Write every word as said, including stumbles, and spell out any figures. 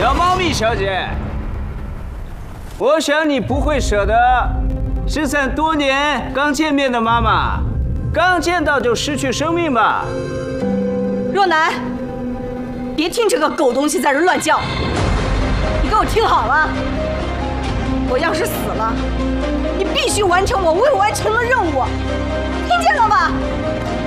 小猫咪小姐，我想你不会舍得失散多年刚见面的妈妈，刚见到就失去生命吧？ 若楠，别听这个狗东西在这乱叫！你给我听好了，我要是死了，你必须完成我未完成的任务，听见了吧？